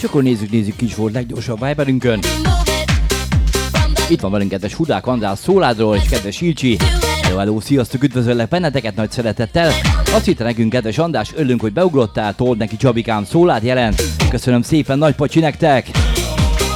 És akkor nézzük, ki is volt leggyorsabb Viberünkön. Itt van velünk kedves Hudák András Szóládról, és kedves Ilcsi. Hello, sziasztok, üdvözöllek benneteket nagy szeretettel. Azt hitte nekünk, kedves András, örülünk, hogy beugrottál, told neki Csabikám Szólád jelent. Köszönöm szépen, nagy pacsi nektek!